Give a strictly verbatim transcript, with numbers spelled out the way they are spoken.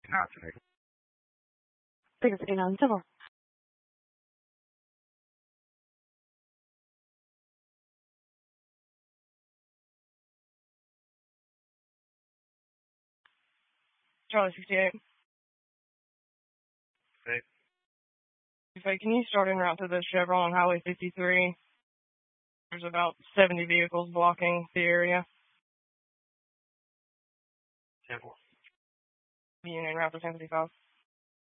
Not today. Bigger fifty nine civil. Charlie sixty-eight. Okay. Okay, can you start en route to the Chevron on Highway fifty-three? There's about seventy vehicles blocking the area. Ten four. Being en route to ten fifty-five.